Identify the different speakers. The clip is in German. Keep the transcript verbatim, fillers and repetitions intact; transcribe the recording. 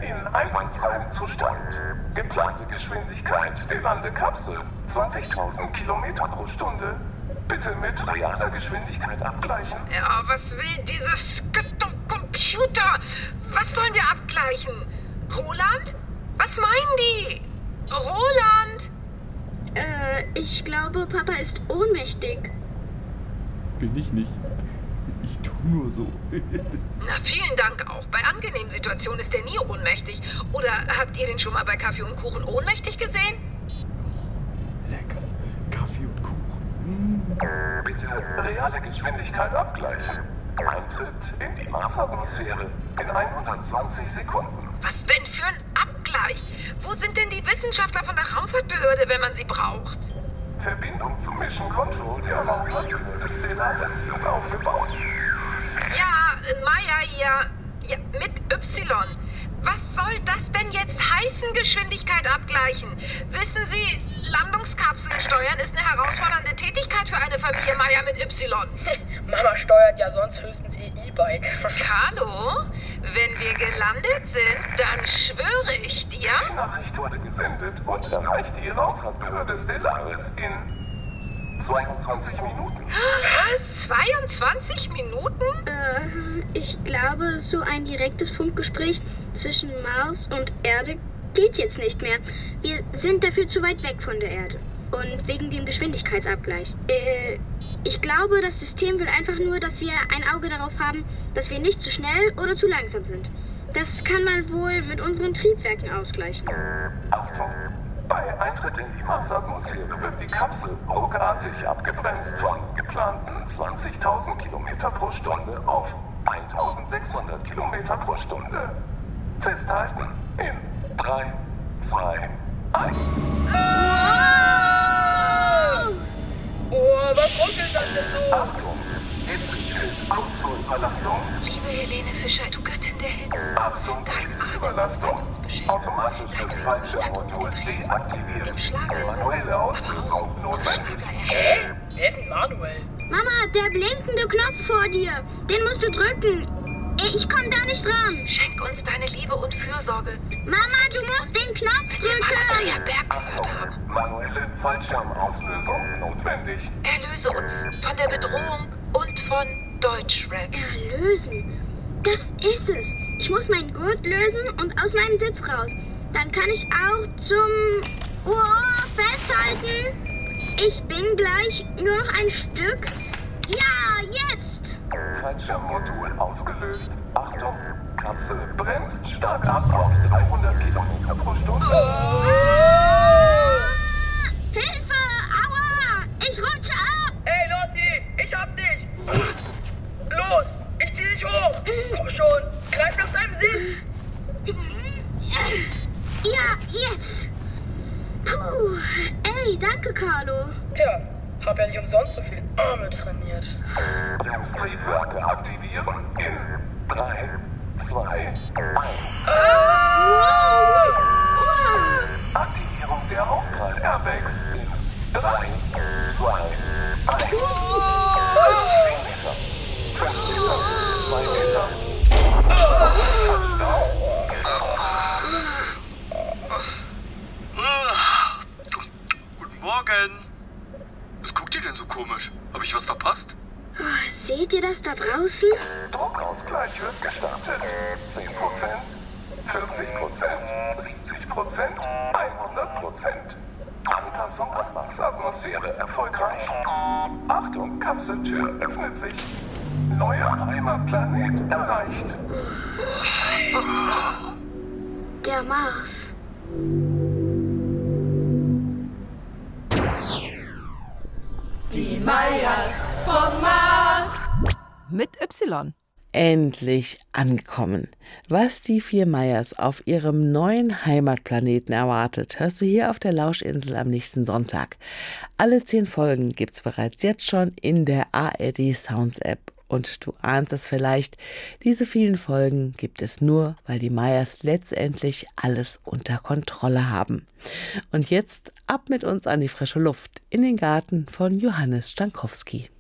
Speaker 1: in einwandfreiem Zustand. Geplante Geschwindigkeit der Landekapsel zwanzigtausend Kilometer pro Stunde. Bitte mit realer Geschwindigkeit abgleichen.
Speaker 2: Ja, was will dieses Computer? Was sollen wir abgleichen? Roland? Was meinen die? Roland?
Speaker 3: Äh, ich glaube, Papa ist ohnmächtig.
Speaker 4: Bin ich nicht. Ich tu nur so.
Speaker 2: Na, vielen Dank auch. Bei angenehmen Situationen ist er nie ohnmächtig. Oder habt ihr den schon mal bei Kaffee und Kuchen ohnmächtig gesehen?
Speaker 4: Oh, lecker. Kaffee und Kuchen. Mm.
Speaker 1: Bitte reale Geschwindigkeit abgleichen. Eintritt in die Marsatmosphäre in hundertzwanzig Sekunden.
Speaker 2: Was denn für ein Abgleich? Wo sind denn die Wissenschaftler von der Raumfahrtbehörde, wenn man sie braucht?
Speaker 1: Verbindung zum Mission Control der Raumfahrtbehörde Stellaris wird aufgebaut.
Speaker 2: Ja, Maya hier. Ja, mit Y. Was soll das denn jetzt heißen, Geschwindigkeit abgleichen? Wissen Sie, Landungskapseln steuern ist eine herausfordernde Tätigkeit für eine Familie Maya mit Y.
Speaker 5: Mama steuert ja sonst höchstens ihr E-Bike.
Speaker 2: Carlo, wenn wir gelandet sind, dann schwöre ich dir...
Speaker 1: Die Nachricht wurde gesendet und erreicht die Raumfahrtbehörde Stellaris in zweiundzwanzig Minuten.
Speaker 2: Was? zweiundzwanzig Minuten?
Speaker 3: Äh, ich glaube, so ein direktes Funkgespräch zwischen Mars und Erde geht jetzt nicht mehr. Wir sind dafür zu weit weg von der Erde. Und wegen dem Geschwindigkeitsabgleich. Äh, ich glaube, das System will einfach nur, dass wir ein Auge darauf haben, dass wir nicht zu schnell oder zu langsam sind. Das kann man wohl mit unseren Triebwerken ausgleichen.
Speaker 1: Achtung! Bei Eintritt in die Marsatmosphäre wird die Kapsel ruckartig abgebremst von geplanten zwanzigtausend Kilometer pro Stunde auf eintausendsechshundert Kilometer pro Stunde. Festhalten in drei, zwei, eins.
Speaker 5: Oh, was ruckelt das denn so?
Speaker 1: Achtung! Hitzeschild, Autoüberlastung.
Speaker 2: Liebe Helene Fischer, du Göttin der Hitze.
Speaker 1: Achtung, Hitzüberlastung. Automatisches Fallschirmmodul deaktiviert. Manuelle Auslösung notwendig.
Speaker 5: Hä? Wer ist denn Manuel?
Speaker 3: Mama, der blinkende Knopf vor dir, den musst du drücken. Ich komm da nicht ran.
Speaker 2: Schenk uns deine Liebe und Fürsorge.
Speaker 3: Mama, du musst den Knopf
Speaker 2: Wenn wir mal Andrea
Speaker 3: drücken.
Speaker 2: Berg
Speaker 1: Achtung,
Speaker 2: gehört haben.
Speaker 1: manuelle Fallschirmauslösung notwendig.
Speaker 2: Erlöse uns von der Bedrohung und von Deutschrap.
Speaker 3: Erlösen. Das ist es. Ich muss meinen Gurt lösen und aus meinem Sitz raus. Dann kann ich auch zum... Oh, festhalten. Ich bin gleich nur noch ein Stück. Ja, jetzt.
Speaker 1: Fallschirmmodul ausgelöst. Achtung, Kapsel bremst stark ab auf dreihundert Kilometer pro Stunde.
Speaker 3: Hilfe! Aua! Ich rutsche ab!
Speaker 5: Hey Lotti, ich hab dich! Los, ich zieh dich hoch! Komm schon, greif nach deinem Sitz!
Speaker 3: Ja, jetzt! Puh, ey, danke, Carlo.
Speaker 5: Tja, hab ja nicht umsonst so viele Arme trainiert.
Speaker 1: Bremstriebwerke aktivieren in drei, zwei, eins. Aktivierung der Aufprall-Airbags in drei, zwei, eins. zehn Meter, fünf Meter, zwei Meter. Touchdown.
Speaker 6: Guten Morgen. Was guckt ihr denn so komisch? Habe ich was verpasst?
Speaker 3: Seht ihr das da draußen?
Speaker 1: Druckausgleich wird gestartet. zehn Prozent, vierzig Prozent, siebzig Prozent, hundert Prozent. Anpassung an Marsatmosphäre erfolgreich. Achtung, Kapseltür öffnet sich. Neuer Heimatplanet erreicht.
Speaker 3: Der Mars.
Speaker 7: Die Mayas vom Mars.
Speaker 8: Mit Y.
Speaker 9: Endlich angekommen. Was die vier Mayas auf ihrem neuen Heimatplaneten erwartet, hörst du hier auf der Lauschinsel am nächsten Sonntag. Alle zehn Folgen gibt's bereits jetzt schon in der A R D Sounds App. Und du ahnst es vielleicht, diese vielen Folgen gibt es nur, weil die Mayas letztendlich alles unter Kontrolle haben. Und jetzt ab mit uns an die frische Luft in den Garten von Johannes Stankowski.